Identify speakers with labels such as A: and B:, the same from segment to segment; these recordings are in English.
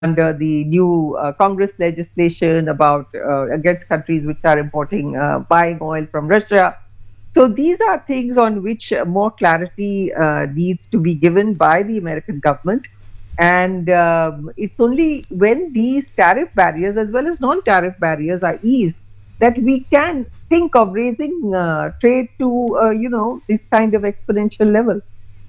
A: under the new Congress legislation about against countries which are importing buying oil from Russia. So these are things on which more clarity needs to be given by the American government. And it's only when these tariff barriers as well as non-tariff barriers are eased that we can think of raising trade to, this kind of exponential level.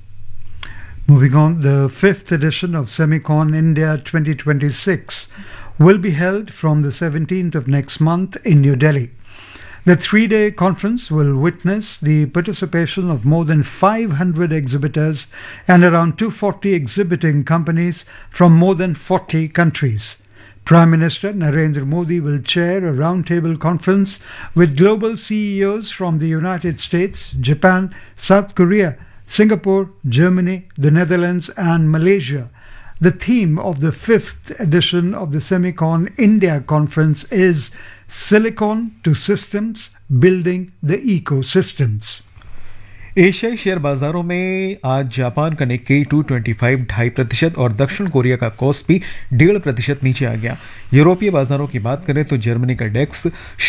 B: Moving on, the fifth edition of Semicon India 2026 will be held from the 17th of next month in New Delhi. The three-day conference will witness the participation of more than 500 exhibitors and around 240 exhibiting companies from more than 40 countries. Prime Minister Narendra Modi will chair a roundtable conference with global CEOs from the United States, Japan, South Korea, Singapore, Germany, the Netherlands and Malaysia. The theme of the fifth edition of the Semicon India conference is Silicon to Systems, Building the Ecosystems.
C: एशियाई share बाजारों में आज Japan का Nikkei 225 2.5% और दक्षिण Korea का KOSPI 1.5% नीचे आ गया। यूरोपीय बाजारों की बात करें तो जर्मनी का डेक्स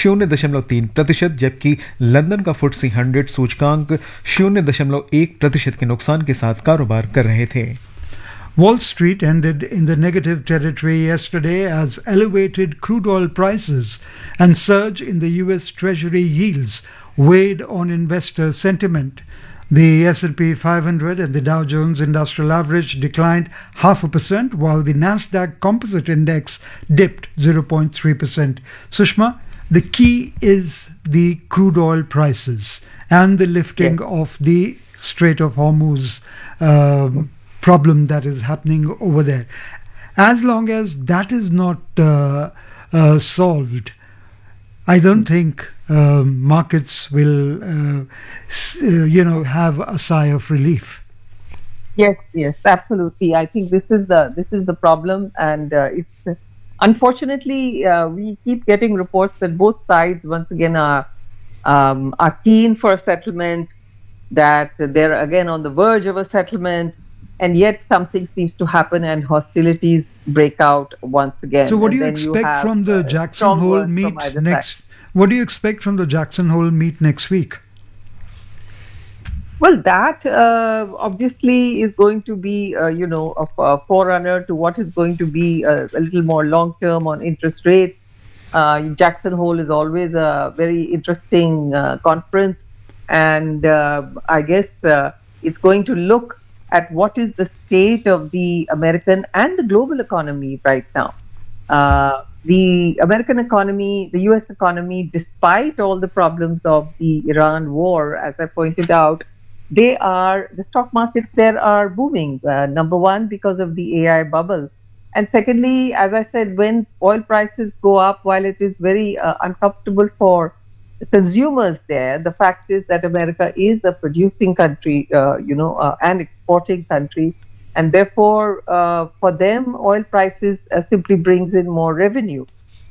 C: 0.3%, जबकि लंदन का फुट्सी 100 सूचकांक 0.1% के नुकसान के साथ कारोबार कर रहे थे।
B: Wall Street ended in the negative territory yesterday as elevated crude oil prices and surge in the US Treasury yields weighed on investor sentiment. The S&P 500 and the Dow Jones Industrial Average declined 0.5%, while the Nasdaq Composite Index dipped 0.3%. Sushma, the key is the crude oil prices and the lifting of the Strait of Hormuz problem that is happening over there. As long as that is not solved, I don't think markets will, have a sigh of relief.
A: Yes, absolutely. I think this is the problem, and it's unfortunately we keep getting reports that both sides once again are keen for a settlement, that they're again on the verge of a settlement. And yet something seems to happen and hostilities break out once again.
B: So what do you expect from the Jackson Hole meet next? What do you expect from the Jackson Hole meet next week?
A: Well, that obviously is going to be, a forerunner to what is going to be a little more long term on interest rates. Jackson Hole is always a very interesting conference, and I guess it's going to look at what is the state of the American and the global economy right now. The American economy, the US economy, despite all the problems of the Iran war, as I pointed out, the stock markets there are booming. Number one, because of the AI bubble. And secondly, as I said, when oil prices go up, while it is very uncomfortable for consumers there, the fact is that America is a producing country, an exporting country, and therefore for them oil prices simply brings in more revenue.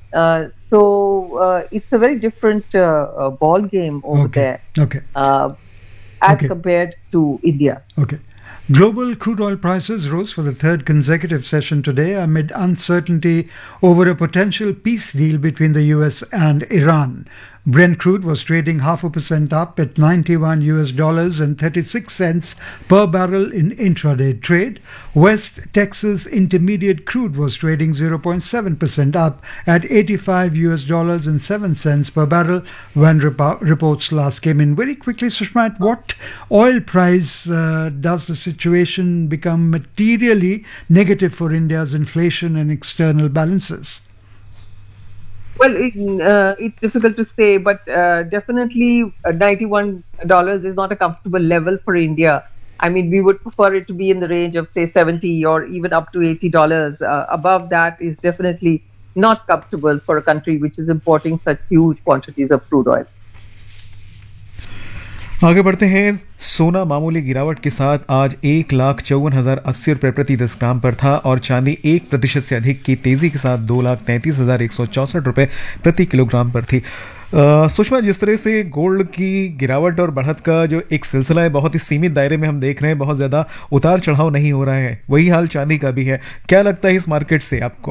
A: So it's a very different ball game over there as compared to India.
B: Okay. Global crude oil prices rose for the third consecutive session today amid uncertainty over a potential peace deal between the US and Iran. Brent crude was trading 0.5% up at $91.36 per barrel in intraday trade. West Texas Intermediate crude was trading 0.7% up at $85.07 per barrel when reports last came in. Very quickly, Sushma, at what oil price does the situation become materially negative for India's inflation and external balances?
A: Well, it's difficult to say, but definitely $91 is not a comfortable level for India. I mean, we would prefer it to be in the range of, say, $70 or even up to $80. Above that is definitely not comfortable for a country which is importing such huge quantities of crude oil.
C: आगे बढ़ते हैं। सोना मामूली गिरावट के साथ आज 1,54,080 रुपये प्रति 10 ग्राम पर था और चांदी 1% से अधिक की तेजी के साथ 2,33,164 रुपये प्रति किलोग्राम पर थी। सुषमा, जिस तरह से गोल्ड की गिरावट और बढ़त का जो एक सिलसिला है बहुत ही सीमित दायरे में हम देख रहे हैं, बहुत ज़्यादा उतार चढ़ाव नहीं हो रहा है, वही हाल चांदी का भी है। क्या लगता है इस मार्केट से आपको?